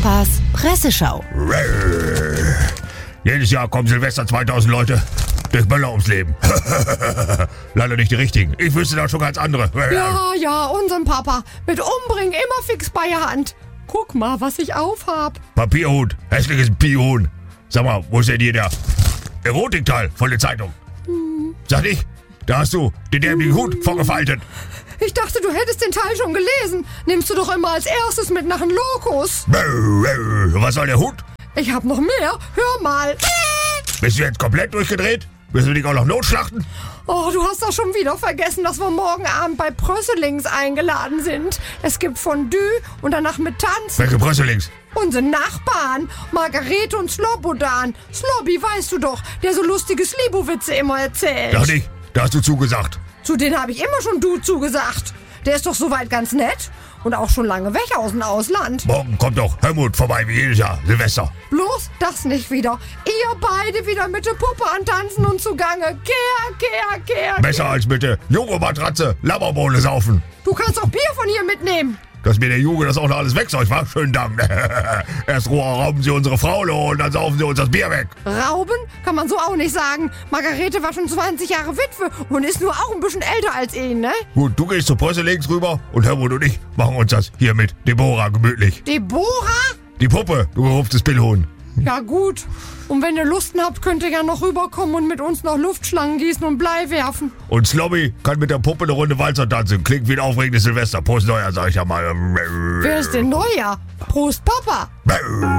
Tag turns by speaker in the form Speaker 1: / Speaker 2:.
Speaker 1: Papas Presseschau.
Speaker 2: Jedes Jahr kommen Silvester 2000 Leute durch Böller ums Leben. Leider nicht die richtigen. Ich wüsste da schon ganz andere.
Speaker 3: Ja, unseren Papa. Mit Umbringen immer fix bei der Hand. Guck mal, was ich aufhab.
Speaker 2: Papierhut. Hässliches Piohun. Sag mal, wo ist denn hier der Erotikteil von der Zeitung? Sag ich, da hast du den dämlichen Hut vorgefaltet.
Speaker 3: Ich dachte, du hättest den Teil schon gelesen. Nimmst du doch immer als erstes mit nach den Lokus.
Speaker 2: Was soll der Hut?
Speaker 3: Ich hab noch mehr. Hör mal.
Speaker 2: Bist du jetzt komplett durchgedreht? Müssen wir dich auch noch notschlachten?
Speaker 3: Oh, du hast doch schon wieder vergessen, dass wir morgen Abend bei Brösselings eingeladen sind. Es gibt Fondue und danach mit Tanz.
Speaker 2: Welche Brösselings?
Speaker 3: Unsere Nachbarn, Margarete und Slobodan. Slobby, weißt du doch, der so lustige Slibowitze immer erzählt.
Speaker 2: Doch nicht, da hast du zugesagt.
Speaker 3: Zu denen habe ich immer schon du zugesagt. Der ist doch soweit ganz nett und auch schon lange weg aus dem Ausland.
Speaker 2: Morgen kommt doch Helmut vorbei wie jedes Jahr, Silvester.
Speaker 3: Bloß das nicht wieder. Ihr beide wieder mit der Puppe antanzen und zugange. Kehr.
Speaker 2: Besser als mit der Joghurtmatratze Labberbohle saufen.
Speaker 3: Du kannst auch Bier von hier mitnehmen.
Speaker 2: Dass mir der Junge das auch noch alles wegsaugt, war? Schönen Dank. Erst rauben sie unsere Fraule und dann saufen sie uns das Bier weg.
Speaker 3: Rauben? Kann man so auch nicht sagen. Margarete war schon 20 Jahre Witwe und ist nur auch ein bisschen älter als ihn, ne?
Speaker 2: Gut, du gehst zu Brösselings rüber und Helmut und ich machen uns das hier mit Deborah gemütlich.
Speaker 3: Deborah?
Speaker 2: Die Puppe, du gerupftes Billhuhn.
Speaker 3: Ja gut. Und wenn ihr Lust habt, könnt ihr ja noch rüberkommen und mit uns noch Luftschlangen gießen und Blei werfen.
Speaker 2: Und Slobby kann mit der Puppe eine Runde Walzer tanzen. Klingt wie ein aufregendes Silvester. Prost Neujahr, sag ich ja mal.
Speaker 3: Wer ist denn Neujahr? Prost, Papa.